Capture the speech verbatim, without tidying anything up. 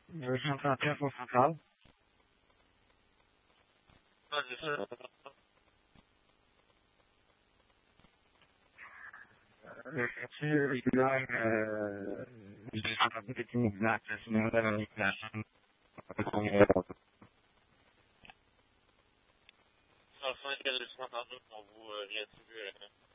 Je suis en train de faire pour centrale. Ah, c'est ça. Le futur, évidemment, euh, je suis en train de faire une exacte, sinon on a la manipulation. Sans le fond, est-ce que le soixante-deux pour vous euh, réattribuer